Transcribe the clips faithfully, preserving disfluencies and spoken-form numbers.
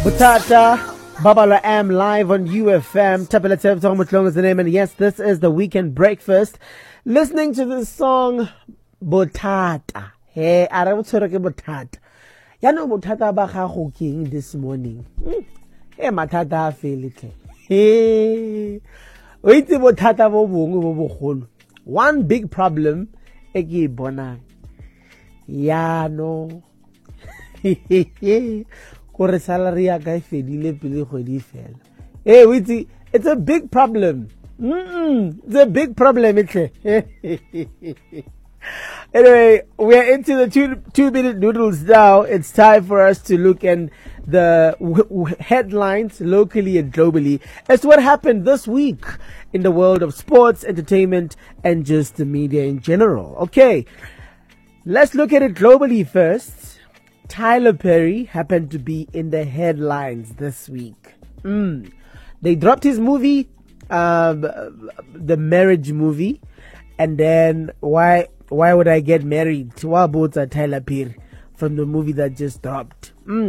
Butata, Babala am live on U F M. Tapela Tev Tomatlong is the name, and yes, this is the weekend breakfast. Listening to this song, Butata. Hey, I don't want to Butata. Ya no Butata ba ga go king this morning. Hey, matata a feel it. Hey, wait, Butata bo bongwe bo bogolo. One big problem e ke bona. Ya no. Kore salary ya ka fedile pele kgwedi fela. Hey, wait, it's a big problem. Mm-mm, it's a big problem, it's Anyway, we're into the two two minute noodles now. It's time for us to look at the w- w- headlines locally and globally as to what happened this week in the world of sports, entertainment, and just the media in general. Okay, let's look at it globally first. Tyler Perry happened to be in the headlines this week. Mm. They dropped his movie, um, the marriage movie, and then why why would I get married to Wabota Tyler Perry from the movie that just dropped?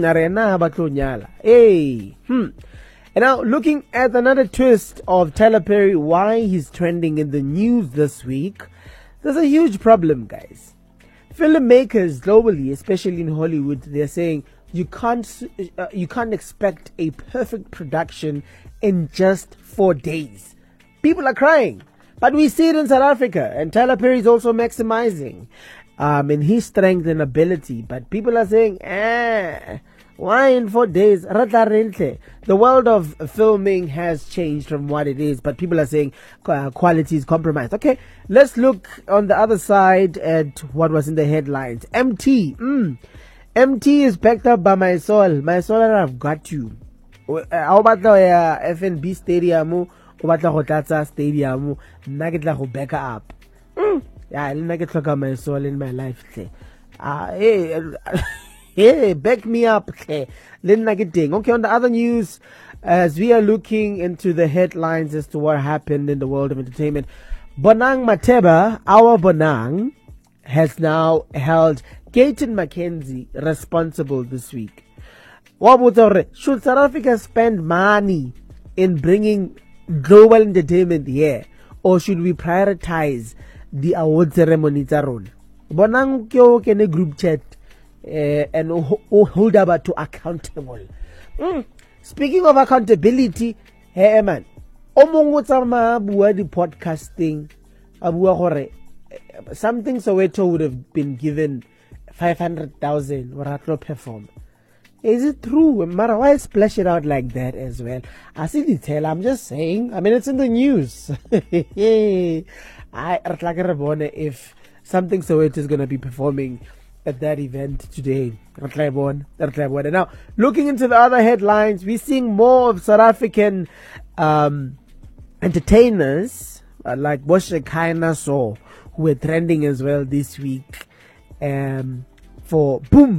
Mm, hey, hmm. And now looking at another twist of Tyler Perry, why he's trending in the news this week. There's a huge problem, guys. Filmmakers globally, especially in Hollywood, they're saying you can't uh, you can't expect a perfect production in just four days. People are crying, but we see it in South Africa, and Tyler Perry is also maximizing um, in his strength and ability. But people are saying, eh, why in four days? The world of filming has changed from what it is, but people are saying uh, quality is compromised. Okay, let's look on the other side at what was in the headlines. M T, mm, M T is backed up by My Soul. My Soul, I've got you. How about the F N B Stadium? How about the Hotata Stadium? Nagitla ho back up. Mm. Yeah, I didn't get My Soul in my life. Ah, hey. Hey, back me up. Okay, okay, on the other news, as we are looking into the headlines as to what happened in the world of entertainment, Bonang Mateba, our Bonang, has now held Gayton McKenzie responsible this week. Should South Africa spend money in bringing global entertainment here, or should we prioritize the award ceremony? Bonang kyo kene group chat. Uh, and oh, hold up to accountable. Mm. Speaking of accountability, hey man, omongotama bua the podcasting abua hore something Soweto would have been given five hundred thousand or at no perform. Is it true? Mara, why splash it out like that as well? I see the tell. I'm just saying. I mean, it's in the news. I if something Soweto is gonna be performing at that event today. And now, looking into the other headlines, we're seeing more of South African um, entertainers uh, like Boshe Kaina So, who were trending as well this week um, for Boom.